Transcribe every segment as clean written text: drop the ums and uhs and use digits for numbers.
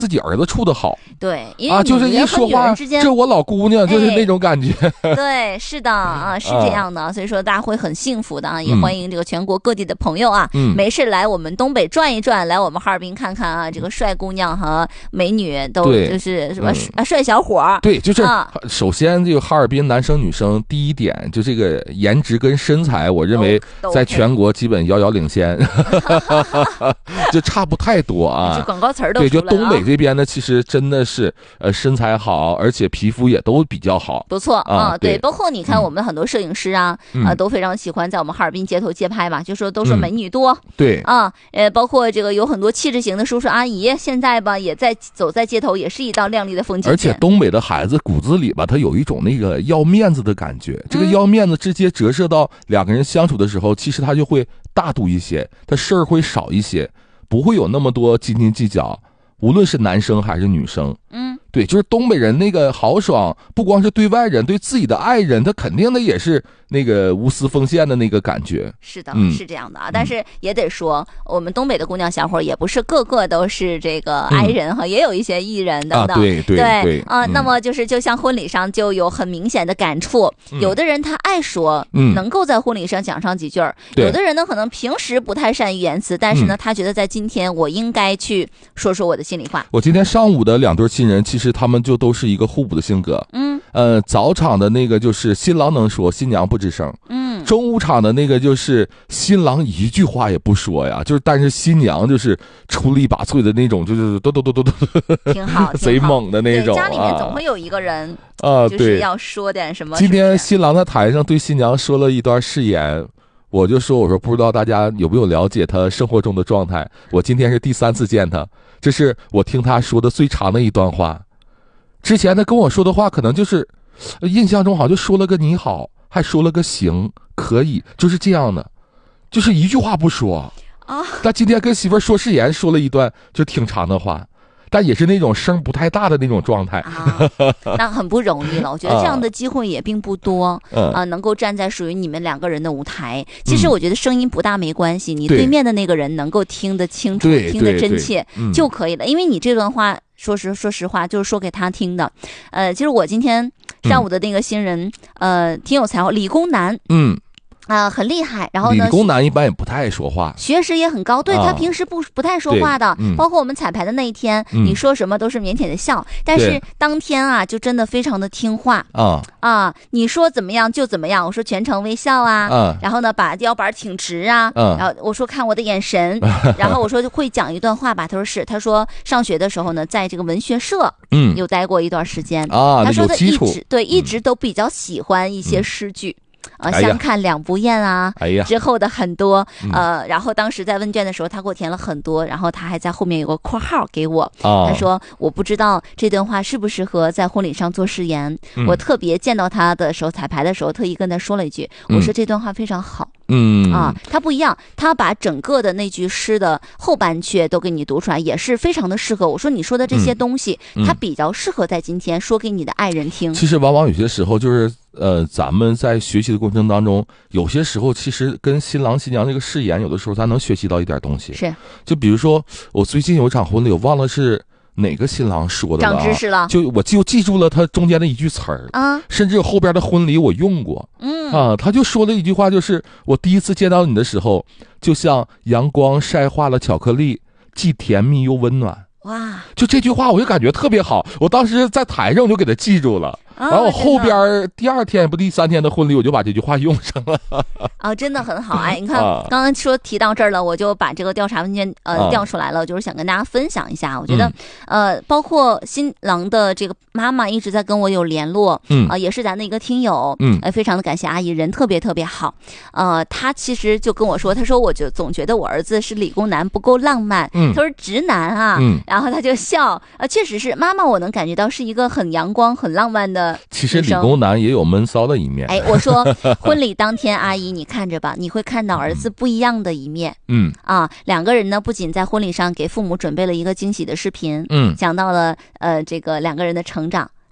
自己儿子处得好。 对，因为就是一说话，这我老姑娘就是那种感觉。 对，是的啊，是这样的，所以说大家会很幸福的啊，也欢迎这个全国各地的朋友啊，没事来我们东北转一转，来我们哈尔滨看看啊，这个帅姑娘和美女都就是什么帅小伙。 对，就是首先这个哈尔滨男生女生第一点就这个颜值跟身材，我认为在全国基本遥遥领先，就差不太多啊。 这广告词儿都对，就东北这边呢，其实真的是身材好，而且皮肤也都比较好， 不错啊。对，包括你看我们很多摄影师啊，都非常喜欢在我们哈尔滨街头街拍嘛，就说都说美女多。 对啊，包括这个有很多气质型的叔叔阿姨，现在吧也在走在街头，也是一道亮丽的风景线。 而且东北的孩子骨子里吧，他有一种那个要面子的感觉，这个要面子直接折射到两个人相处的时候，其实他就会大度一些，他事儿会少一些，不会有那么多斤斤计较，无论是男生还是女生。对，就是东北人那个豪爽，不光是对外人，对自己的爱人，他肯定的也是那个无私奉献的那个感觉。 是的，是这样的啊。但是也得说，我们东北的姑娘小伙也不是个个都是这个爱人哈，也有一些艺人等等。 对啊，那么就像婚礼上就有很明显的感触，有的人他爱说，能够在婚礼上讲上几句儿；有的人呢可能平时不太善于言辞，但是呢他觉得在今天我应该去说说我的心里话。 我今天上午的2对新人，其实他们就都是一个互补的性格。早场的那个就是新郎能说，新娘不吱声。中午场的那个就是新郎一句话也不说呀，就是但是新娘就是出类拔萃的那种，就是都挺好， 贼猛的那种。 家里面总会有一个人就是要说点什么。 今天新郎在台上对新娘说了一段誓言，我说不知道大家有没有了解他生活中的状态。我今天是第3次见他，这是我听他说的最长的一段话。之前他跟我说的话可能就是印象中好像就说了个你好，还说了个行可以，就是这样的，就是一句话不说啊。但今天跟媳妇说誓言说了一段就挺长的话，但也是那种声不太大的那种状态那很不容易了。我觉得这样的机会也并不多能够站在属于你们2个人的舞台。其实我觉得声音不大没关系，你对面的那个人能够听得清楚，听得真切就可以了。因为你这段话说实话就是说给他听的。其实我今天上午的那个新人挺有才华，理工男。很厉害。然后呢， 理工男一般也不太爱说话， 学识也很高。对，他平时不太说话的，包括我们彩排的那一天，你说什么都是腼腆的笑，但是当天啊，就真的非常的听话你说怎么样就怎么样。我说全程微笑然后呢把腰板挺直然后我说看我的眼神然后我说就会讲一段话吧。他说是，他说上学的时候呢，在这个文学社有待过一段时间他说他一直都比较喜欢一些诗句。相看两不厌之后的很多然后当时在问卷的时候他给我填了很多，然后他还在后面有个括号给我他说我不知道这段话适不适合在婚礼上做誓言我特别见到他的时候彩排的时候特意跟他说了一句我说这段话非常好他不一样，他把整个的那句诗的后半阙都给你读出来，也是非常的适合。我说你说的这些东西他比较适合在今天说给你的爱人听。 其实往往有些时候就是咱们在学习的过程当中，有些时候其实跟新郎新娘这个誓言，有的时候咱能学习到一点东西。 是， 就比如说我最近有一场婚礼，我忘了是哪个新郎说的了， 长知识了。 我就记住了他中间的一句词儿甚至后边的婚礼我用过他就说了一句话，就是我第一次见到你的时候，就像阳光晒化了巧克力，既甜蜜又温暖。 哇， 就这句话我就感觉特别好，我当时在台上我就给他记住了然后后边第2天不第3天的婚礼我就把这句话用上了真的很好。你看刚刚说提到这儿了，我就把这个调查问卷调出来了就是想跟大家分享一下。我觉得包括新郎的这个妈妈一直在跟我有联络也是咱的一个听友非常的感谢阿姨，人特别特别好她其实就跟我说，她说我就总觉得我儿子是理工男不够浪漫她说直男然后她就笑确实是妈妈，我能感觉到是一个很阳光很浪漫的。 其实理工男也有闷骚的一面我说婚礼当天阿姨你看着吧，你会看到儿子不一样的一面2个人呢不仅在婚礼上给父母准备了一个惊喜的视频讲到了这个2个人的成长，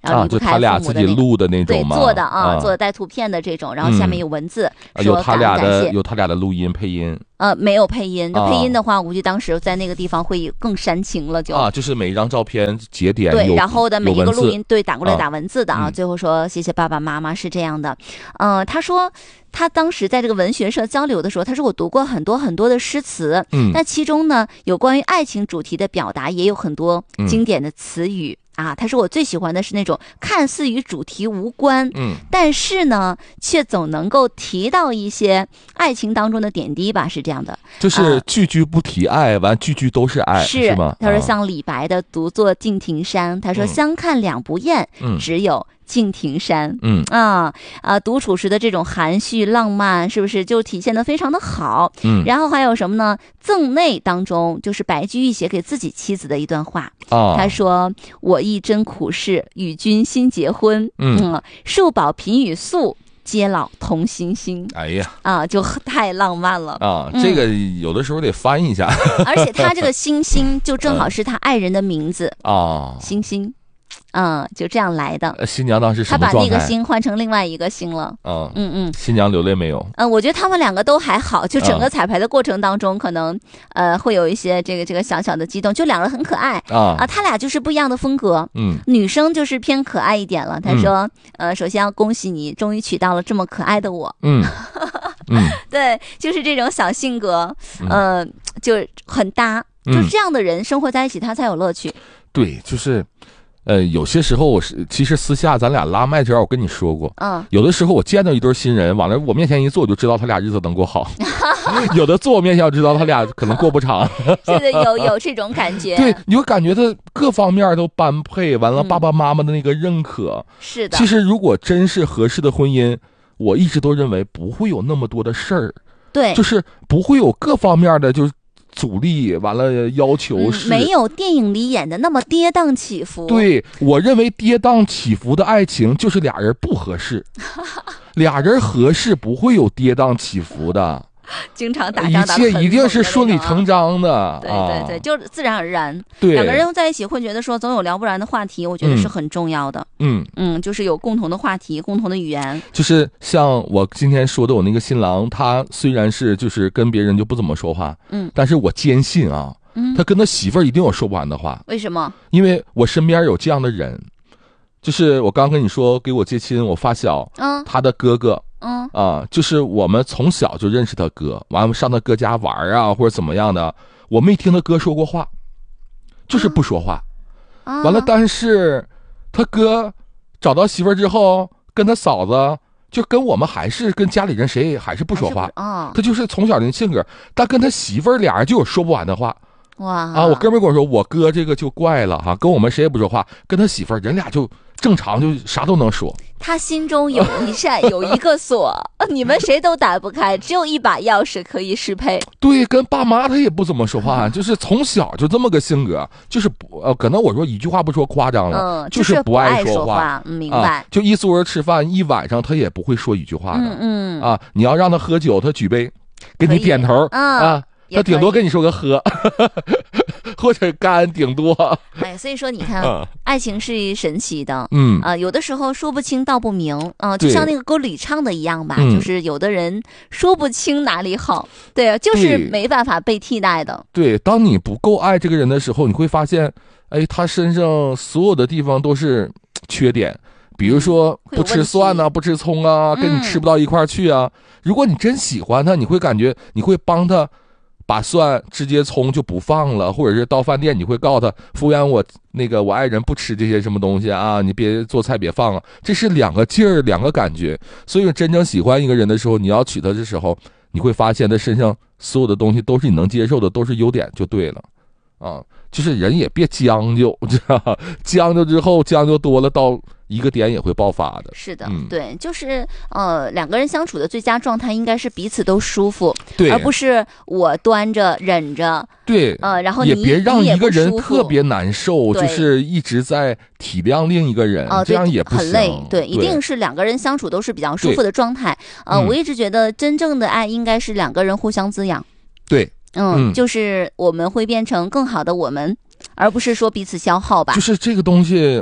然后离不开父母的那种， 就他俩自己录的那种吗？ 对，做的做的带图片的这种，然后下面有文字，说感谢， 有他俩的录音配音。 没有配音，配音的话，我估计当时在那个地方会更煽情了， 就是每一张照片节点对，然后的每一个录音对打过来打文字的最后说谢谢爸爸妈妈是这样的，他说他当时在这个文学社交流的时候，他说我读过很多很多的诗词，那其中呢有关于爱情主题的表达也有很多经典的词语。他说我最喜欢的是那种看似与主题无关，但是呢，却总能够提到一些爱情当中的点滴吧，是这样的， 就是句句不提爱，完句句都是爱，是吗？ 他说像李白的独坐敬亭山，他说相看两不厌，只有敬亭山，独处时的这种含蓄浪漫，是不是就体现得非常的好？然后还有什么呢？赠内当中就是白居易写给自己妻子的一段话，他说：“我亦真苦事，与君新结婚，寿保贫与素。”偕老同心心， 哎呀， 就太浪漫了这个有的时候得翻译一下， 而且他这个星星就正好是他爱人的名字星星。就这样来的。 新娘当时什么状态？ 他把那个心换成另外一个心了。 新娘流泪没有？ 我觉得他们两个都还好，就整个彩排的过程当中，可能会有一些这个小小的激动，就两个很可爱他俩就是不一样的风格。女生就是偏可爱一点了。他说，首先要恭喜你，终于娶到了这么可爱的我。对，就是这种小性格，就很搭，就这样的人生活在一起，他才有乐趣。 对，就是。有些时候其实私下咱俩拉麦之前我跟你说过，有的时候我见到一对新人往那我面前一坐，我就知道他俩日子能过好。有的坐我面前我知道他俩可能过不长。 是的，有这种感觉。 对，你会感觉他各方面都般配，完了爸爸妈妈的那个认可。 是的。 其实如果真是合适的婚姻，我一直都认为不会有那么多的事儿。 对， 就是不会有各方面的就是阻力，完了要求是没有电影里演的那么跌宕起伏。 对，我认为跌宕起伏的爱情就是俩人不合适，俩人合适不会有跌宕起伏的。 经常打仗， 一切一定是顺理成章的。 对，就是自然而然。 对， 两个人在一起会觉得说总有聊不完的话题，我觉得是很重要的。就是有共同的话题，共同的语言。 就是像我今天说的，我那个新郎，他虽然是就是跟别人就不怎么说话，但是我坚信他跟他媳妇儿一定有说不完的话。 为什么？ 因为我身边有这样的人，就是我刚跟你说给我接亲，我发小，他的哥哥。就是我们从小就认识他哥，完了上他哥家玩或者怎么样的，我没听他哥说过话，就是不说话。完了，但是他哥找到媳妇儿之后，跟他嫂子就跟我们还是跟家里人谁还是不说话他就是从小的性格，但跟他媳妇儿俩人就有说不完的话。我哥们跟我说，我哥这个就怪了跟我们谁也不说话，跟他媳妇儿人俩就正常，就啥都能说。 他心中有一扇有一个锁，你们谁都打不开，只有一把钥匙可以适配。 对，跟爸妈他也不怎么说话，就是从小就这么个性格，就是可能我说一句话不说夸张了， 就是不爱说话。明白。 就一桌吃饭一晚上，他也不会说一句话的。你要让他喝酒，他举杯给你点头他顶多跟你说个喝，或者干，顶多。 所以说你看，爱情是神奇的，有的时候说不清道不明，就像那个歌里唱的一样吧，就是有的人说不清哪里好，对，就是没办法被替代的。 对，当你不够爱这个人的时候，你会发现，他身上所有的地方都是缺点。比如说不吃蒜不吃葱跟你吃不到一块去如果你真喜欢他，你会感觉你会帮他把蒜直接葱就不放了，或者是到饭店你会告诉他，服务员我爱人不吃这些什么东西你别做菜别放这是两个劲儿，两个感觉。所以真正喜欢一个人的时候，你要娶他的时候，你会发现他身上所有的东西都是你能接受的，都是优点就对了就是人也别将就，知道吧？将就之后将就多了，到一个点也会爆发的。 是的，对，就是两个人相处的最佳状态应该是彼此都舒服， 对， 而不是我端着忍着， 对， 然后也别让一个人特别难受，就是一直在体谅另一个人，这样也不行， 很累。对，一定是两个人相处都是比较舒服的状态。我一直觉得真正的爱应该是两个人互相滋养。 对。 就是我们会变成更好的我们，而不是说彼此消耗吧。 就是这个东西，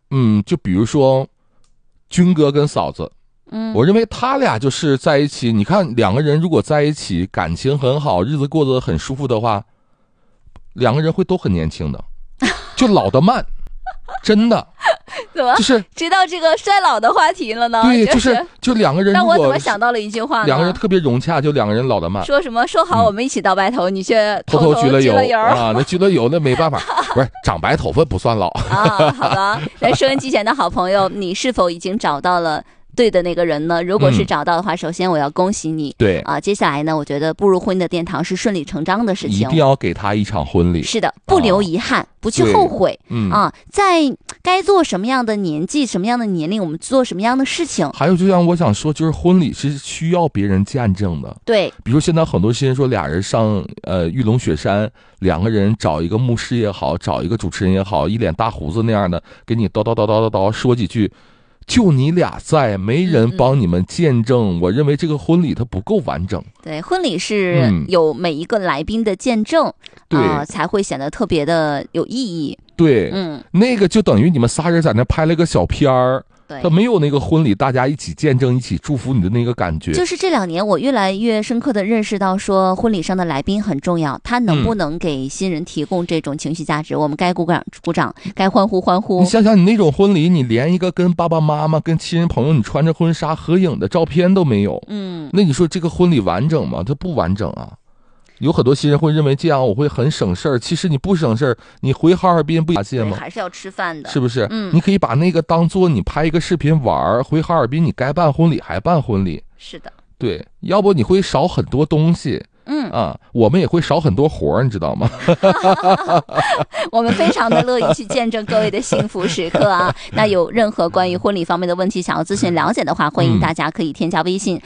就比如说军哥跟嫂子，我认为他俩就是在一起，你看两个人如果在一起感情很好，日子过得很舒服的话，两个人会都很年轻的，就老得慢，真的。 怎么就是知道这个衰老的话题了呢？ 对，就两个人。 那我怎么想到了一句话呢？ 两个人特别融洽，就两个人老得慢。 说什么？说好我们一起到白头，你却偷举了油啊！那举了油，那没办法，不是长白头发不算老啊。好的，那收音机前的好朋友，你是否已经找到了对的那个人呢？如果是找到的话，首先我要恭喜你。 对啊，接下来呢，我觉得步入婚姻的殿堂是顺理成章的事情。 一定要给他一场婚礼。 是的，不留遗憾，不去后悔。在该做什么样的年纪、什么样的年龄，我们做什么样的事情。 还有，就像我想说，就是婚礼是需要别人见证的。 对， 比如现在很多新人说，俩人上玉龙雪山，两个人找一个牧师也好，找一个主持人也好，一脸大胡子那样的，给你叨叨叨叨叨叨说几句。就你俩在，没人帮你们见证，我认为这个婚礼它不够完整。 对，婚礼是有每一个来宾的见证， 对， 才会显得特别的有意义。 对，那个就等于你们仨人在那拍了个小片儿。他没有那个婚礼大家一起见证一起祝福你的那个感觉。 就是这2年我越来越深刻的认识到说婚礼上的来宾很重要，他能不能给新人提供这种情绪价值，我们该鼓掌，该欢呼。 你想想你那种婚礼，你连一个跟爸爸妈妈跟亲人朋友你穿着婚纱合影的照片都没有。那你说这个婚礼完整吗？它不完整啊。有很多新人会认为这样我会很省事儿，其实你不省事儿，你回哈尔滨不发现吗？ 还是要吃饭的， 是不是？你可以把那个当做你拍一个视频玩，回哈尔滨你该办婚礼还办婚礼。 是的， 对，要不你会少很多东西。我们也会少很多活儿，你知道吗？ 我们非常的乐意去见证各位的幸福时刻啊！那有任何关于婚礼方面的问题想要咨询了解的话，欢迎大家可以添加微信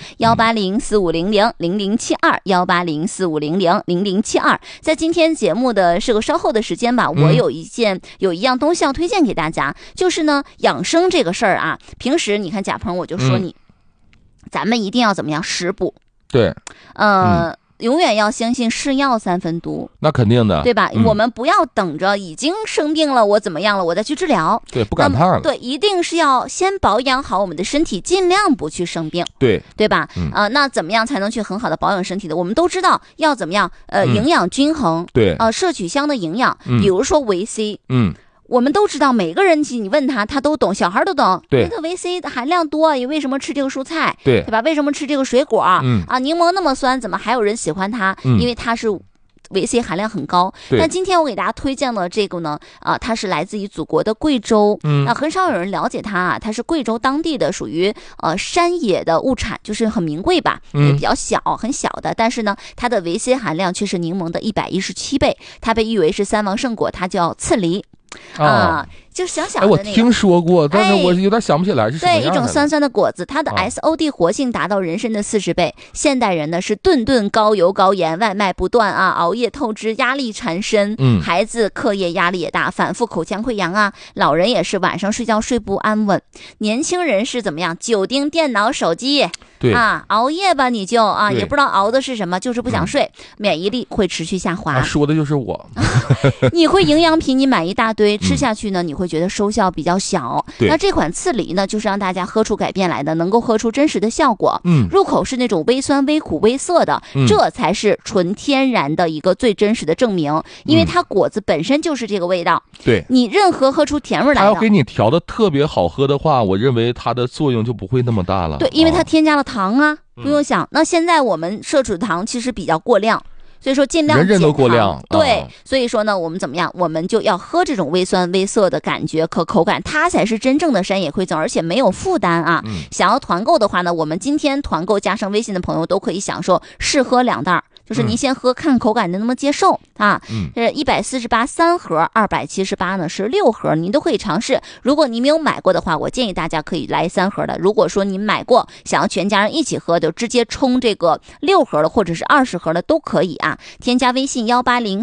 18045000072，18045000072。在今天节目的是个稍后的时间吧，我有一样东西要推荐给大家，就是呢养生这个事儿啊。平时你看贾鹏，我就说你，咱们一定要怎么样食补？ 对， 永远要相信是药3分毒， 那肯定的， 对吧？我们不要等着已经生病了，我怎么样了，我再去治疗， 对，不赶趟了。 对，一定是要先保养好我们的身体，尽量不去生病，对吧？那怎么样才能去很好的保养身体的？我们都知道要怎么样，营养均衡， 对， 摄取相的营养，比如说维 C，我们都知道，每个人你问他都懂，小孩都懂。 对， 那个维 C 的含量多，也为什么吃这个蔬菜？ 对吧？为什么吃这个水果？柠檬那么酸，怎么还有人喜欢它？因为它是维 C 含量很高。但今天我给大家推荐的这个呢，它是来自于祖国的贵州。那很少有人了解它啊，它是贵州当地的，属于山野的物产，就是很名贵吧，也比较小，很小的。但是呢，它的维 C 含量却是柠檬的117倍，它被誉为是3王圣果，它叫刺梨。就小小的那个， 我听说过，但是我有点想不起来是什么样的。 对，一种酸酸的果子，它的 SOD 活性达到人参的40倍。现代人呢是顿顿高油高盐，外卖不断啊，熬夜透支，压力缠身。孩子课业压力也大，反复口腔溃疡啊。老人也是晚上睡觉睡不安稳。年轻人是怎么样？久盯电脑手机。 对啊，熬夜吧你就也不知道熬的是什么，就是不想睡，免疫力会持续下滑。 说的就是我。 你会营养品你买一大堆，吃下去呢，你会觉得收效比较小。那这款刺梨呢，就是让大家喝出改变来的，能够喝出真实的效果。入口是那种微酸、微苦、微涩的，这才是纯天然的一个最真实的证明，因为它果子本身就是这个味道。 对， 你任何喝出甜味来的， 它要给你调的特别好喝的话，我认为它的作用就不会那么大了。 对，因为它添加了糖啊，不用想。那现在我们摄取的糖其实比较过量。所以说尽量减糖， 人人都过量。 对，所以说呢，我们怎么样？我们就要喝这种微酸微涩的感觉和口感，它才是真正的山野馈赠，而且没有负担啊。想要团购的话呢，我们今天团购加上微信的朋友都可以享受试喝2袋。就是您先喝看口感能不能接受啊。这148 3盒，278呢是6盒，您都可以尝试。如果您没有买过的话，我建议大家可以来3盒的。如果说您买过，想要全家人一起喝，就直接冲这个6盒的或者是20盒的都可以啊。添加微信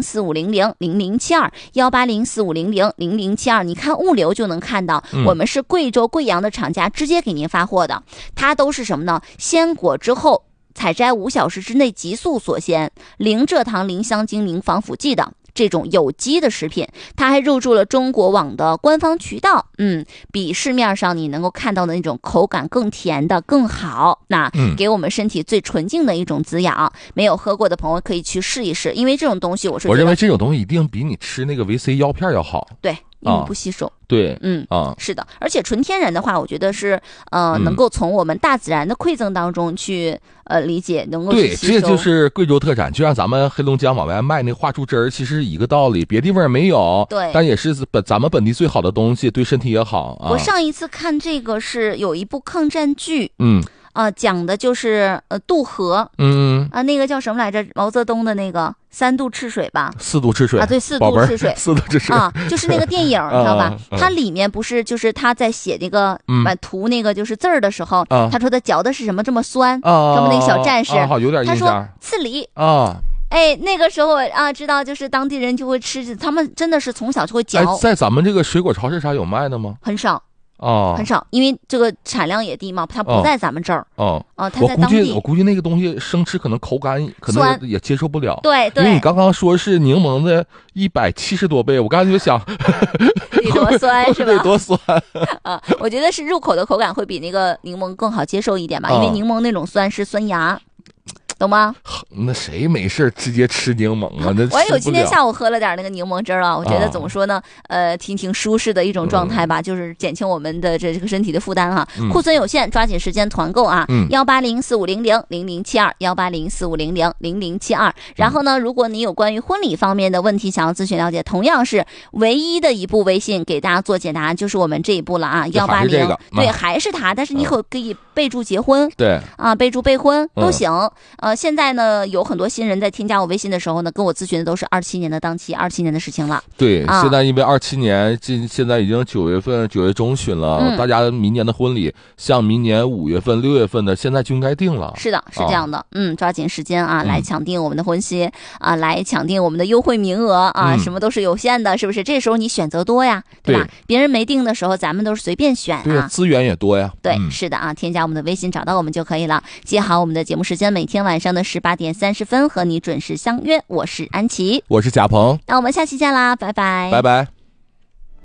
18045000072，18045000072，你看物流就能看到，我们是贵州贵阳的厂家直接给您发货的。它都是什么呢？鲜果之后采摘5小时之内急速锁鲜，零蔗糖、零香精、零防腐剂的， 这种有机的食品，它还入驻了中国网的官方渠道，比市面上你能够看到的那种口感更甜的更好，那给我们身体最纯净的一种滋养。没有喝过的朋友可以去试一试，因为这种东西我认为这种东西一定比你吃那个维 C 药片要好。 对，因为不吸收。 对， 是的，而且纯天然的话，我觉得是能够从我们大自然的馈赠当中去理解，能够去吸收。 对，这就是贵州特产，就像咱们黑龙江往外卖那化猪汁儿，其实一个道理，别地方也没有。 对， 但也是咱们本地最好的东西，对身体也好啊。 我上一次看这个是有一部抗战剧，讲的就是渡河，那个叫什么来着？毛泽东的那个3渡赤水吧 ，4渡赤水啊，对，4渡赤水 ，4渡赤水啊，就是那个电影，你知道吧？它里面不是就是他在写那个涂那个就是字儿的时候，他说他嚼的是什么这么酸，什么那个小战士， 有点印象， 他说刺梨啊。 哎，那个时候知道就是当地人就会吃，他们真的是从小就会嚼。 在咱们这个水果超市上有卖的吗？ 很少。很少，因为这个产量也低嘛，它不在咱们这儿。它在当地。 我估计那个东西生吃可能口感可能也接受不了。 对， 因为你刚刚说是柠檬的170多倍，我刚才就想， 得多酸是吧？ 得多酸我觉得是入口的口感会比那个柠檬更好接受一点吧，因为柠檬那种酸是酸牙。懂吗？ 那谁没事直接吃柠檬啊？那我今天下午喝了点那个柠檬汁啊，我觉得怎么说呢？挺舒适的一种状态吧，就是减轻我们的这个身体的负担哈。库存有限，抓紧时间团购啊！18045000072，18045000072。然后呢，如果你有关于婚礼方面的问题想要咨询了解，同样是唯一的一步微信给大家做解答，就是我们这一步了啊！180，对，还是它，但是你可以备注结婚， 对啊，备注备婚都行。现在呢，有很多新人在添加我微信的时候呢，跟我咨询的都是27年的档期，27年的事情了。 对，现在因为27年，现在已经9月中旬了，大家明年的婚礼，像明年5月份、6月份的，现在就应该定了。 是的，是这样的，抓紧时间啊，来抢定我们的婚期啊，来抢定我们的优惠名额啊，什么都是有限的，是不是？这时候你选择多呀，对吧？别人没定的时候，咱们都是随便选啊， 对，资源也多呀。 对，是的啊，添加我们的微信，找到我们就可以了。记好我们的节目时间，每天晚上的18点30分和你准时相约。我是安琪， 我是贾鹏， 那我们下期见啦，拜拜， 拜拜。